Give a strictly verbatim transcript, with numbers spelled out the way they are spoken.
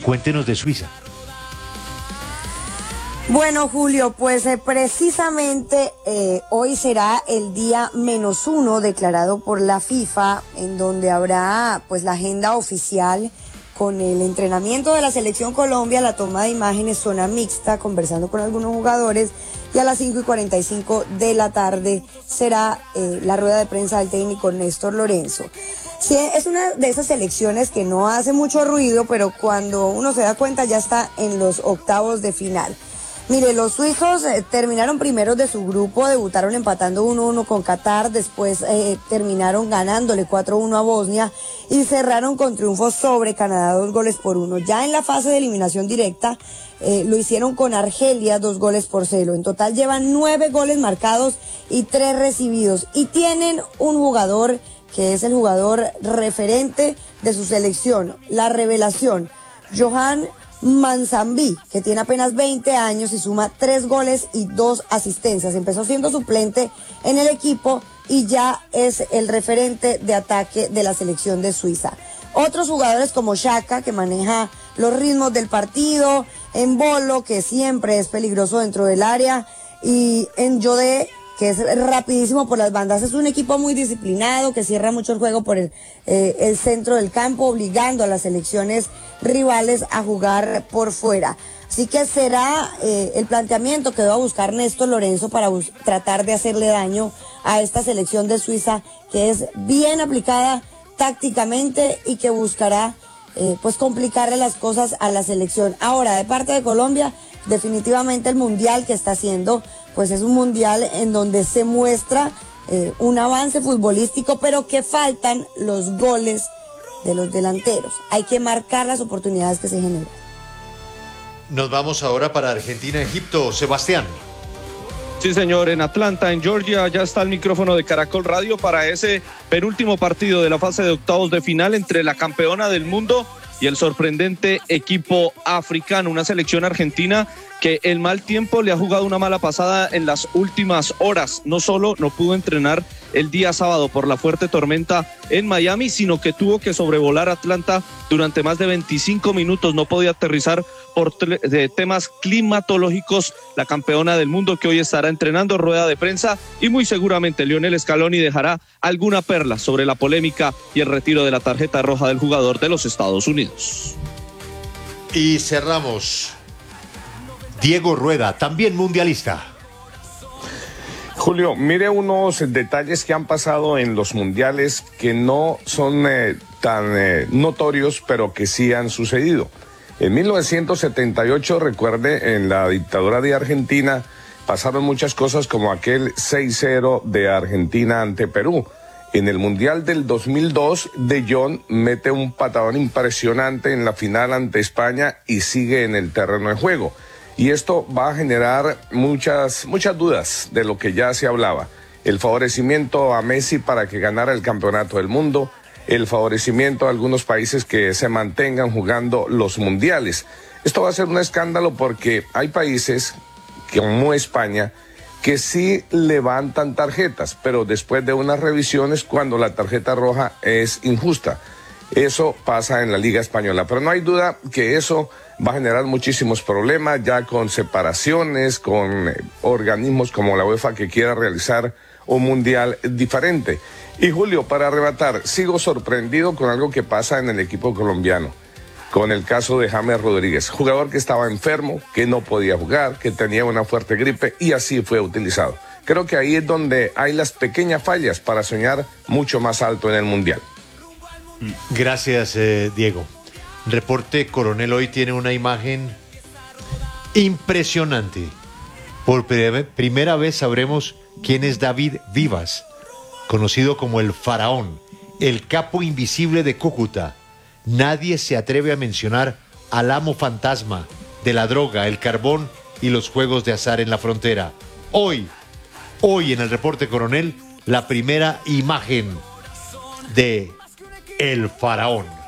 Cuéntenos de Suiza. Bueno, Julio, pues eh, precisamente eh, hoy será el día menos uno declarado por la FIFA, en donde habrá pues la agenda oficial con el entrenamiento de la Selección Colombia, la toma de imágenes, zona mixta, conversando con algunos jugadores, y a las cinco y cuarenta y cinco de la tarde será eh, la rueda de prensa del técnico Néstor Lorenzo. Sí, es una de esas selecciones que no hace mucho ruido, pero cuando uno se da cuenta ya está en los octavos de final. Mire, los suizos eh, terminaron primeros de su grupo, debutaron empatando uno a uno con Qatar, después eh, terminaron ganándole cuatro a uno a Bosnia y cerraron con triunfo sobre Canadá, dos goles por uno. Ya en la fase de eliminación directa eh, lo hicieron con Argelia, dos goles por cero. En total llevan nueve goles marcados y tres recibidos, y tienen un jugador que es el jugador referente de su selección, la revelación, Johan Manzambi, que tiene apenas veinte años y suma tres goles y dos asistencias. Empezó siendo suplente en el equipo y ya es el referente de ataque de la selección de Suiza. Otros jugadores como Xhaka, que maneja los ritmos del partido, Embolo, que siempre es peligroso dentro del área, y N'Jode, que es rapidísimo por las bandas. Es un equipo muy disciplinado, que cierra mucho el juego por el, eh, el centro del campo, obligando a las selecciones rivales a jugar por fuera. Así que será eh, el planteamiento que va a buscar Néstor Lorenzo para bus- tratar de hacerle daño a esta selección de Suiza, que es bien aplicada tácticamente y que buscará eh, pues complicarle las cosas a la selección. Ahora, de parte de Colombia, definitivamente el mundial que está haciendo, pues es un mundial en donde se muestra eh, un avance futbolístico, pero que faltan los goles de los delanteros. Hay que marcar las oportunidades que se generan. Nos vamos ahora para Argentina, Egipto. Sebastián. Sí, señor, en Atlanta, en Georgia, ya está el micrófono de Caracol Radio para ese penúltimo partido de la fase de octavos de final entre la campeona del mundo y el sorprendente equipo africano, una selección argentina que el mal tiempo le ha jugado una mala pasada en las últimas horas. No solo no pudo entrenar el día sábado por la fuerte tormenta en Miami, sino que tuvo que sobrevolar Atlanta durante más de veinticinco minutos. No podía aterrizar por de temas climatológicos. La campeona del mundo, que hoy estará entrenando, rueda de prensa, y muy seguramente Lionel Scaloni dejará alguna perla sobre la polémica y el retiro de la tarjeta roja del jugador de los Estados Unidos. Y cerramos. Diego Rueda, también mundialista. Julio, mire unos detalles que han pasado en los mundiales que no son eh, tan eh, notorios, pero que sí han sucedido. En mil novecientos setenta y ocho, recuerde, en la dictadura de Argentina pasaron muchas cosas, como aquel seis cero de Argentina ante Perú. En el Mundial del dos mil dos, De Jong mete un patadón impresionante en la final ante España y sigue en el terreno de juego. Y esto va a generar muchas, muchas dudas de lo que ya se hablaba. El favorecimiento a Messi para que ganara el campeonato del mundo, el favorecimiento a algunos países que se mantengan jugando los mundiales. Esto va a ser un escándalo porque hay países como España que sí levantan tarjetas, pero después de unas revisiones, cuando la tarjeta roja es injusta. Eso pasa en la Liga Española, pero no hay duda que eso va a generar muchísimos problemas, ya con separaciones, con eh, organismos como la UEFA que quiera realizar un mundial diferente. Y Julio, para arrebatar, sigo sorprendido con algo que pasa en el equipo colombiano, con el caso de James Rodríguez, jugador que estaba enfermo, que no podía jugar, que tenía una fuerte gripe y así fue utilizado. Creo que ahí es donde hay las pequeñas fallas para soñar mucho más alto en el mundial. Gracias, eh, Diego. Reporte Coronel hoy tiene una imagen impresionante. Por pre- primera vez sabremos quién es David Vivas, conocido como el Faraón, el capo invisible de Cúcuta. Nadie se atreve a mencionar al amo fantasma de la droga, el carbón y los juegos de azar en la frontera. Hoy, hoy en el Reporte Coronel, la primera imagen de El Faraón.